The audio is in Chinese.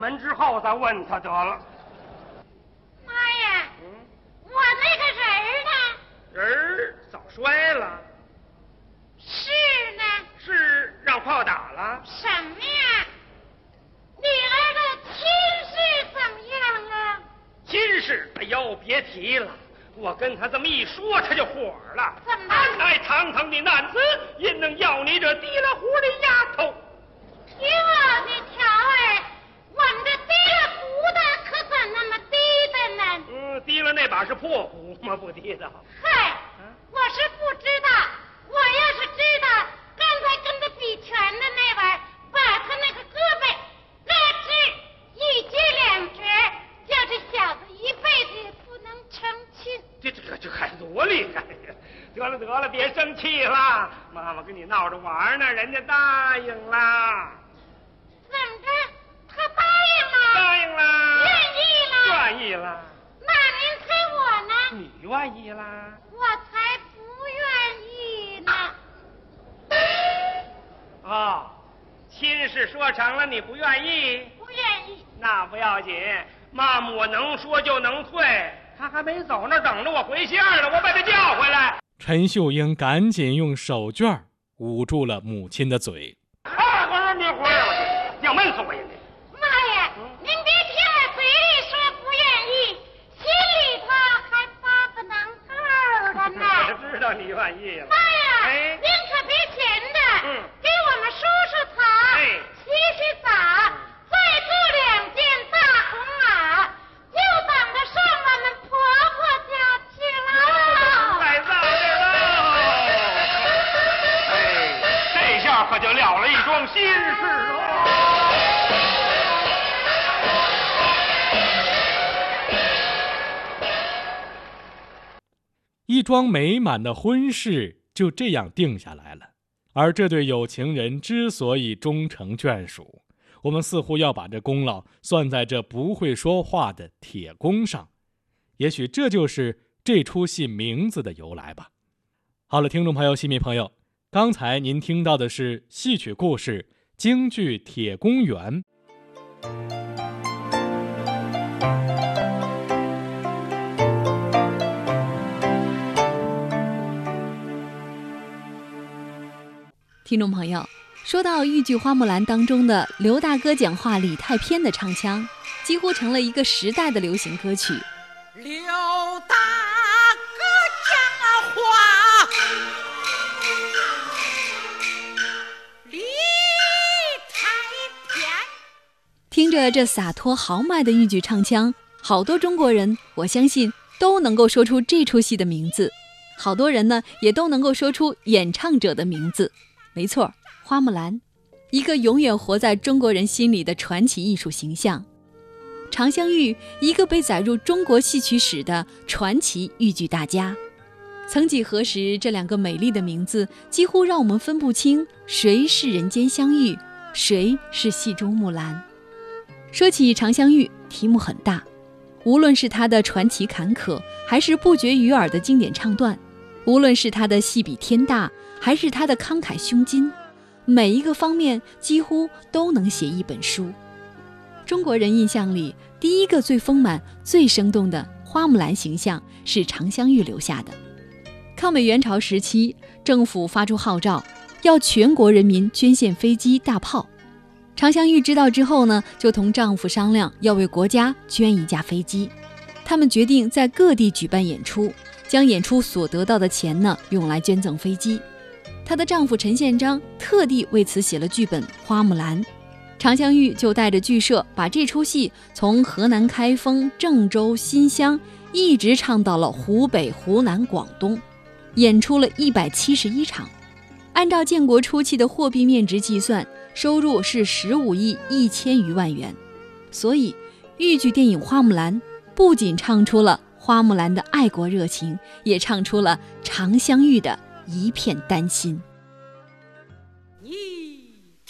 门之后再问他得了。 妈呀，我那个人儿呢？ 人早摔了。 是呢？ 是让炮打了？ 什么呀？女儿的亲事怎么样啊？ 亲事，哎呦，别提了。我跟他这么一说，他就火了。 怎么？ 俺乃堂堂的男子，因能要你这提了壶的丫头？ 听我的条儿，我们这提了壶的可怎那么低的呢？ 提了那把是破壶吗？不提的。 嗨，我是不知道。我要是知道，刚才跟他比拳的那玩意儿，把他那个胳膊咯吱一撅两折，叫这小子一辈子也不能成亲。 这还多厉害呀！得了，别生气了，妈妈跟你闹着玩呢，人家答应了。 怎么着？他答应了？ 答应了。 愿意了？ 愿意了。 那您猜我呢？ 你愿意啦？ 我才不愿意呢。 亲事说成了，你不愿意？ 不愿意。 那不要紧，妈妈我能说就能退。他还没走那等着我回信了，我把他叫回来。 陈秀英赶紧用手绢捂住了母亲的嘴。 你活要闷死我呀！ 妈呀，您别听我嘴里说不愿意，心里头还巴不能够的呢。 我知道你愿意了。 妈呀，您可别闲着，给我们梳梳头，洗洗澡，再雇2件大红袄，就等着上我们婆婆家去了。 太早了。这下可就了了一桩心事了。 一桩美满的婚事就这样定下来了。而这对有情人之所以终成眷属，我们似乎要把这功劳算在这不会说话的铁公上。也许这就是这出戏名字的由来吧。好了，听众朋友、戏迷朋友，刚才您听到的是戏曲故事京剧《铁公园》。 听众朋友，说到豫剧《花木兰》当中的刘大哥讲话李太偏的唱腔，几乎成了一个时代的流行歌曲。 刘大哥讲话李太偏， 听着这洒脱豪迈的豫剧唱腔，好多中国人我相信都能够说出这出戏的名字，好多人呢也都能够说出演唱者的名字。没错，花木兰，一个永远活在中国人心里的传奇艺术形象；常香玉，一个被载入中国戏曲史的传奇豫剧大家。曾几何时，这2个美丽的名字几乎让我们分不清谁是人间香玉，谁是戏中木兰。说起常香玉，题目很大，无论是她的传奇坎坷，还是不绝于耳的经典唱段，无论是她的戏比天大，还是他的慷慨胸襟，每一个方面几乎都能写一本书。中国人印象里，第一个最丰满、最生动的花木兰形象是常香玉留下的。抗美援朝时期，政府发出号召，要全国人民捐献飞机、大炮。常香玉知道之后呢，就同丈夫商量要为国家捐1架飞机。他们决定在各地举办演出，将演出所得到的钱呢，用来捐赠飞机。她的丈夫陈宪章特地为此写了剧本《花木兰》，常香玉就带着剧社把这出戏从河南开封、郑州、新乡一直唱到了湖北、湖南、广东，演出了171场。按照建国初期的货币面值计算，收入是15亿1000余万元。所以豫剧电影《花木兰》不仅唱出了花木兰的爱国热情，也唱出了常香玉的一片丹心。